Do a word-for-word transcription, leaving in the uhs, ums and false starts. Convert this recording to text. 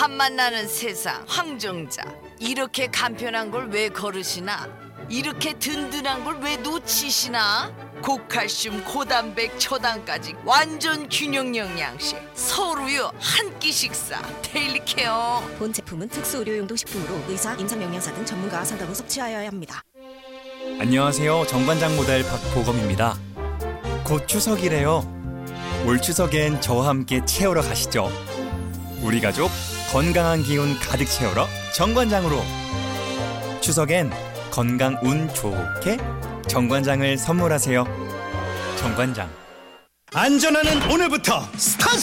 한맛 나는 세상 황정자. 이렇게 간편한 걸 왜 거르시나? 이렇게 든든한 걸 왜 놓치시나? 고칼슘, 고단백, 초당까지 완전 균형 영양식. 서울우유 한 끼 식사 데일리 케어. 본 제품은 특수 의료용도 식품으로 의사, 임상영양사 등 전문가와 상담 후 섭취하여야 합니다. 안녕하세요. 정관장 모델 박보검입니다. 곧 추석이래요. 올 추석엔 저와 함께 채우러 가시죠. 우리 가족 건강한 기운 가득 채우러 정관장으로. 추석엔 건강 운 좋게 정관장을 선물하세요. 정관장. 안전하는 오늘부터 스타트!